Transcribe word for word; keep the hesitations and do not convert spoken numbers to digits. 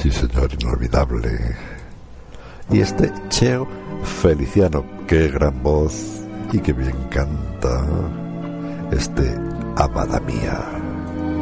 Sí, señor, inolvidable. Y este Cheo Feliciano, qué gran voz y qué bien canta este Amada Mía.